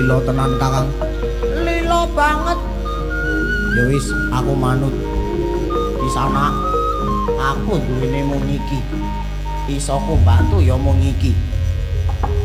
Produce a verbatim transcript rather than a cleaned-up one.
lilo tenan Kakang. Lilo banget. Ya wis, aku manut. Di sana aku duwene mung iki. Isoku bantu ya mung iki.